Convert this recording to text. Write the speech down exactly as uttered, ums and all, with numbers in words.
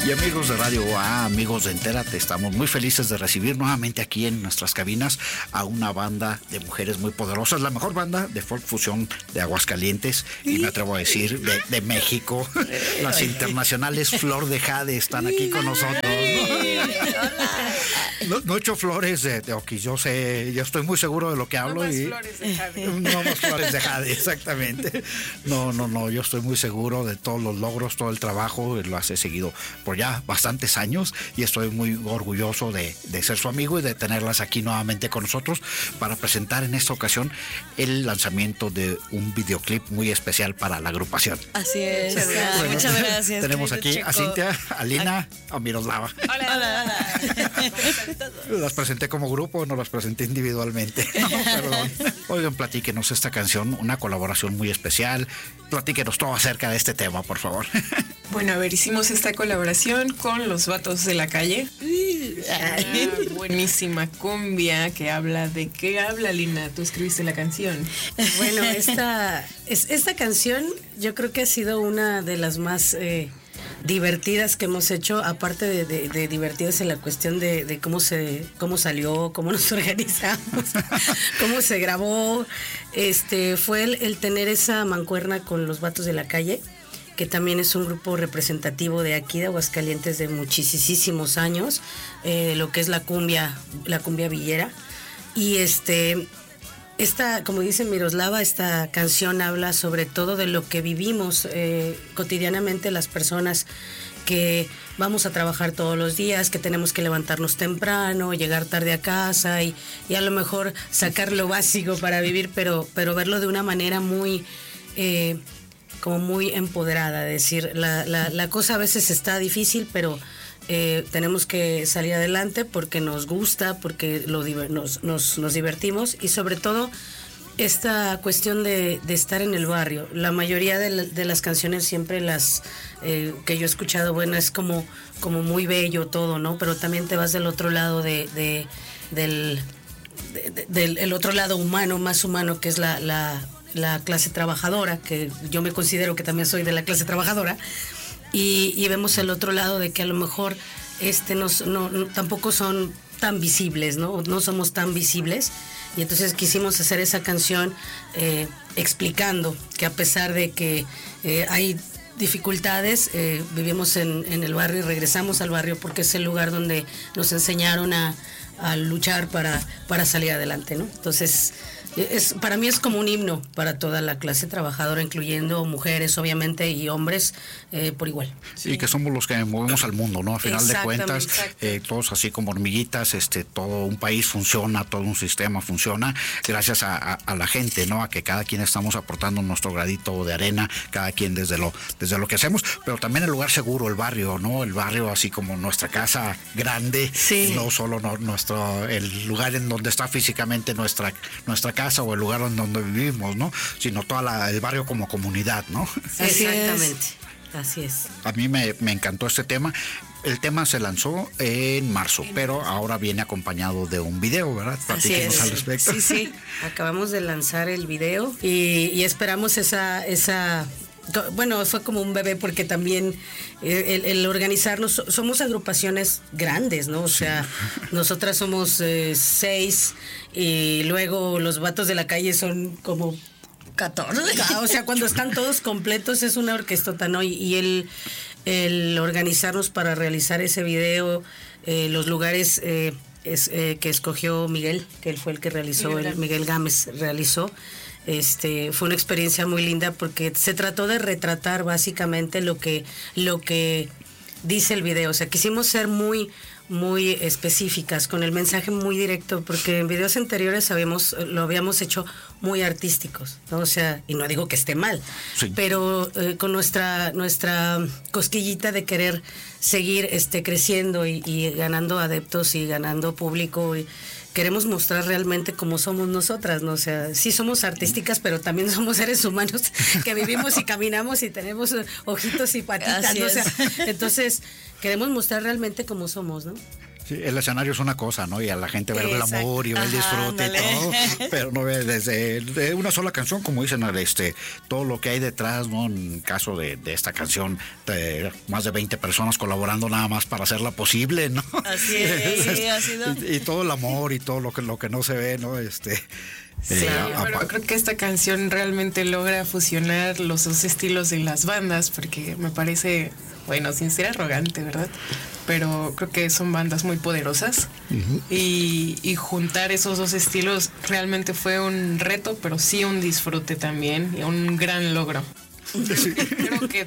Y amigos de Radio A, amigos de Entérate, estamos muy felices de recibir nuevamente aquí en nuestras cabinas a una banda de mujeres muy poderosas, la mejor banda de folk fusión de Aguascalientes y me atrevo a decir de, de México. Las internacionales Flor de Jade están aquí con nosotros. No, no echo flores de, de Oquis, yo sé, yo estoy muy seguro de lo que hablo. No más y flores de Jade. No más flores de Jade, exactamente. No, no, no, yo estoy muy seguro de todos los logros, todo el trabajo, lo has seguido por ya bastantes años y estoy muy orgulloso de, de ser su amigo y de tenerlas aquí nuevamente con nosotros para presentar en esta ocasión el lanzamiento de un videoclip muy especial para la agrupación. Así es. Muchas gracias. Bueno, muchas gracias. Tenemos aquí Chico. a Cintia, a Lina, a Miroslava. Hola, Hola, hola. Las presenté como grupo, no las presenté individualmente. No, perdón. Oigan, platíquenos esta canción, una colaboración muy especial. Platíquenos todo acerca de este tema, por favor. Bueno, a ver, hicimos esta colaboración con Los Vatos de la Calle. Una buenísima cumbia que habla de... ¿Qué habla, Lina? Tú escribiste la canción. Bueno, esta, es, esta canción yo creo que ha sido una de las más eh, divertidas que hemos hecho, aparte de, de, de divertidas en la cuestión de, de cómo se cómo salió, cómo nos organizamos, cómo se grabó. Este fue el, el tener esa mancuerna con Los Vatos de la Calle, que también es un grupo representativo de aquí de Aguascalientes de muchísimos años, eh, lo que es la cumbia, la cumbia villera. Y este, esta, como dice Miroslava, esta canción habla sobre todo de lo que vivimos eh, cotidianamente las personas que vamos a trabajar todos los días, que tenemos que levantarnos temprano, llegar tarde a casa y, y a lo mejor sacar lo básico para vivir, pero, pero verlo de una manera muy... Eh, como muy empoderada, es decir, la, la, la cosa a veces está difícil, pero eh, tenemos que salir adelante porque nos gusta, porque lo, nos, nos, nos divertimos y sobre todo esta cuestión de, de estar en el barrio. La mayoría de, la, de las canciones siempre las eh, que yo he escuchado, bueno, es como, como muy bello todo, ¿no? Pero también te vas del otro lado de, de, del, de, de, del el otro lado humano, más humano, que es la... la la clase trabajadora, que yo me considero que también soy de la clase trabajadora, y, y vemos el otro lado de que a lo mejor este no, no, no tampoco son tan visibles, ¿no? No somos tan visibles, y entonces quisimos hacer esa canción eh, explicando que a pesar de que eh, hay dificultades, eh, vivimos en, en el barrio y regresamos al barrio porque es el lugar donde nos enseñaron a, a luchar para, para salir adelante, ¿no? Entonces Es, para mí es como un himno para toda la clase trabajadora, incluyendo mujeres, obviamente, y hombres eh, por igual. Sí, y que somos los que movemos al mundo, ¿no? A final de cuentas, eh, todos así como hormiguitas, este, todo un país funciona, todo un sistema funciona, gracias a, a, a la gente, ¿no? A que cada quien estamos aportando nuestro gradito de arena, cada quien desde lo, desde lo que hacemos, pero también el lugar seguro, el barrio, ¿no? El barrio así como nuestra casa grande, sí. No solo no, nuestro, el lugar en donde está físicamente nuestra, nuestra casa o el lugar en donde vivimos, ¿no? Sino todo el barrio como comunidad, ¿no? Así Exactamente, es. Así es. A mí me, me encantó este tema. El tema se lanzó en marzo, pero ahora viene acompañado de un video, ¿verdad? Platíquenos al respecto. Sí, sí. Acabamos de lanzar el video y, y esperamos esa... esa bueno, fue como un bebé porque también el, el organizarnos, somos agrupaciones grandes, ¿no? O sea, sí. Nosotras somos eh, seis y luego los Vatos de la Calle son como catorce. O sea, cuando están todos completos es una orquestota, ¿no? Y, y el, el organizarnos para realizar ese video, eh, los lugares eh, es, eh, que escogió Miguel, que él fue el que realizó, Miguel, el, Miguel Gámez realizó. Este, fue una experiencia muy linda porque se trató de retratar básicamente lo que, lo que dice el video. O sea, quisimos ser muy, muy específicas, con el mensaje muy directo, porque en videos anteriores habíamos, lo habíamos hecho muy artísticos, ¿no? O sea, y no digo que esté mal, sí. Pero eh, con nuestra, nuestra cosquillita de querer seguir este, creciendo y, y ganando adeptos y ganando público y queremos mostrar realmente cómo somos nosotras, ¿no? O sea, sí somos artísticas, pero también somos seres humanos que vivimos y caminamos y tenemos ojitos y patitas, ¿no? O sea, entonces queremos mostrar realmente cómo somos, ¿no? Sí, el escenario es una cosa, ¿no? Y a la gente ve el amor y ve el disfrute y todo, pero no ve desde de una sola canción, como dicen, este, todo lo que hay detrás, ¿no? En el caso de, de esta canción, de más de veinte personas colaborando nada más para hacerla posible, ¿no? Así es, sí, ha sido. Y, y todo el amor y todo lo que lo que no se ve, ¿no? Este Sí, eh, pero creo que esta canción realmente logra fusionar los dos estilos de las bandas, porque me parece, bueno, sin ser arrogante, ¿verdad? Pero creo que son bandas muy poderosas. Uh-huh. y, y juntar esos dos estilos realmente fue un reto, pero sí un disfrute también y un gran logro. Sí. Creo que